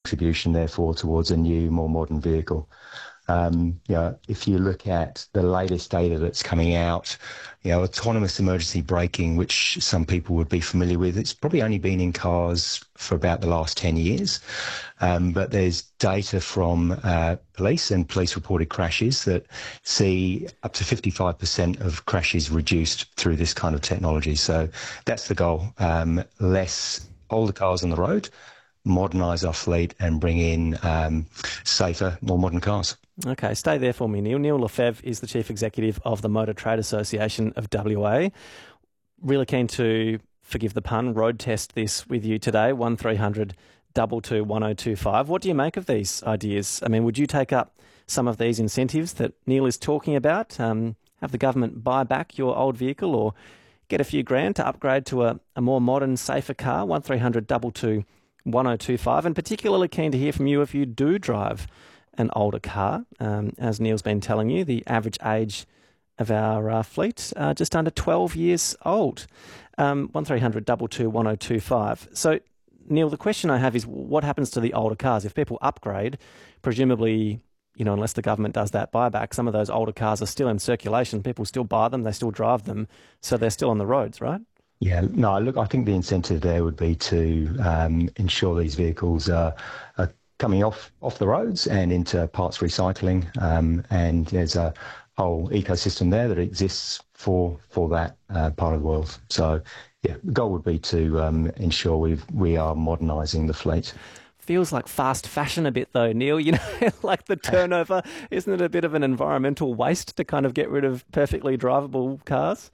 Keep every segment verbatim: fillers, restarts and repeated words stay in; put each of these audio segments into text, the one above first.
contribution, therefore, towards a new, more modern vehicle. Um, you know, if you look at the latest data that's coming out, you know, autonomous emergency braking, which some people would be familiar with, it's probably only been in cars for about the last ten years. Um, but there's data from uh, police and police-reported crashes that see up to fifty-five percent of crashes reduced through this kind of technology. So that's the goal. Um, less older cars on the road, modernise our fleet and bring in um, safer, more modern cars. Okay, stay there for me, Neil. Neil Lefebvre is the Chief Executive of the Motor Trade Association of W A. Really keen to, forgive the pun, road test this with you today, one three hundred two two one oh two five. What do you make of these ideas? I mean, would you take up some of these incentives that Neil is talking about? Um, have the government buy back your old vehicle or get a few grand to upgrade to a, a more modern, safer car? one three hundred two two one oh two five. And particularly keen to hear from you if you do drive an older car. Um, as Neil's been telling you, the average age of our uh, fleet, uh, just under twelve years old. Um, one three hundred two two one oh two five. So, Neil, the question I have is, what happens to the older cars? If people upgrade, presumably, you know, unless the government does that buyback, some of those older cars are still in circulation. People still buy them, they still drive them, so they're still on the roads, right? Yeah, no, look, I think the incentive there would be to um, ensure these vehicles are, are coming off, off the roads and into parts recycling, um, and there's a whole ecosystem there that exists for for that uh, part of the world. So, yeah, the goal would be to um, ensure we we are modernising the fleet. Feels like fast fashion a bit though, Neil, you know, like the turnover. Isn't it a bit of an environmental waste to kind of get rid of perfectly drivable cars?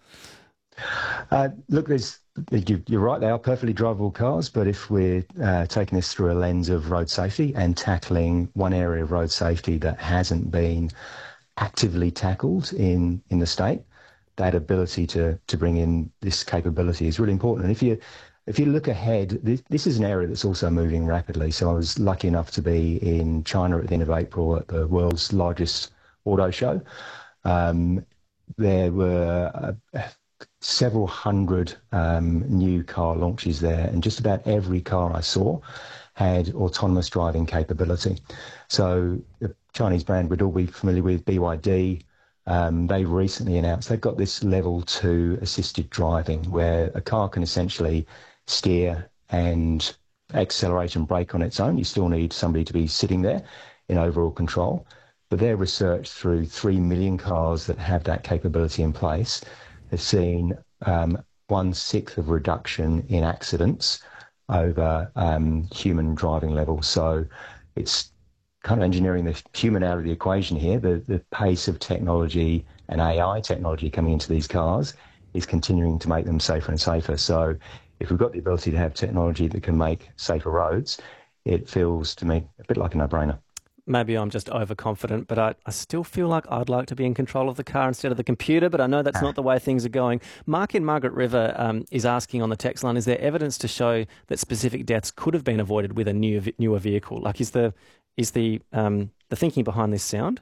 Uh, look, there's, you, you're right, they are perfectly drivable cars, but if we're uh, taking this through a lens of road safety and tackling one area of road safety that hasn't been actively tackled in, in the state, that ability to, to bring in this capability is really important. And if you if you look ahead, this, this is an area that's also moving rapidly. So I was lucky enough to be in China at the end of April at the world's largest auto show. Um, there were uh, several hundred um, new car launches there, and just about every car I saw had autonomous driving capability. So the Chinese brand we'd all be familiar with, B Y D, um, they recently announced they've got this level two assisted driving where a car can essentially steer and accelerate and brake on its own. You still need somebody to be sitting there in overall control. But their research through three million cars that have that capability in place has seen um, one-sixth of reduction in accidents over um, human driving levels. So it's kind of engineering the human out of the equation here. The, the pace of technology and A I technology coming into these cars is continuing to make them safer and safer. So if we've got the ability to have technology that can make safer roads, it feels to me a bit like a no-brainer. Maybe I'm just overconfident, but I, I still feel like I'd like to be in control of the car instead of the computer, but I know that's not the way things are going. Mark in Margaret River um, is asking on the text line, is there evidence to show that specific deaths could have been avoided with a new, newer vehicle? Like, is the is the um, the thinking behind this sound?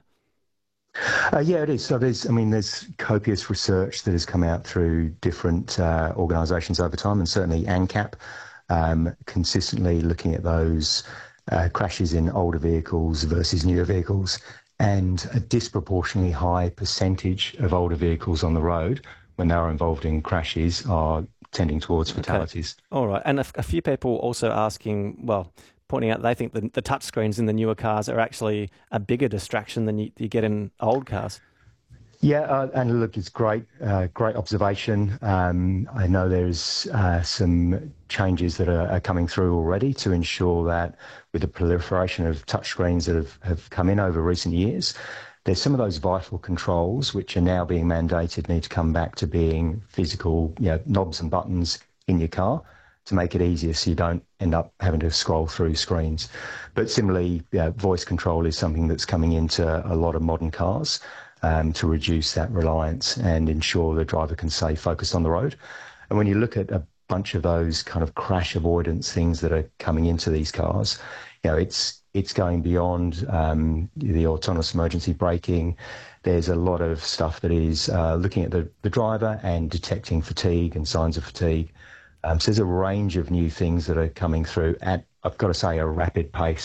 Uh, yeah, it is. So there's, I mean, there's copious research that has come out through different uh, organisations over time, and certainly ANCAP, um, consistently looking at those Uh, crashes in older vehicles versus newer vehicles, and a disproportionately high percentage of older vehicles on the road when they are involved in crashes are tending towards fatalities. Okay. All right. And a, a few people also asking, well, pointing out they think the, the touch screens in the newer cars are actually a bigger distraction than you, you get in old cars. Yeah, uh, and look, it's great, uh, great observation. Um, I know there's uh, some changes that are, are coming through already to ensure that with the proliferation of touchscreens that have, have come in over recent years, there's some of those vital controls which are now being mandated need to come back to being physical, you know, knobs and buttons in your car to make it easier so you don't end up having to scroll through screens. But similarly, you know, voice control is something that's coming into a lot of modern cars. Um, to reduce that reliance and ensure the driver can stay focused on the road. And when you look at a bunch of those kind of crash avoidance things that are coming into these cars, you know, it's it's going beyond um, the autonomous emergency braking. There's a lot of stuff that is uh, looking at the, the driver and detecting fatigue and signs of fatigue. Um, so there's a range of new things that are coming through at, I've got to say, a rapid pace.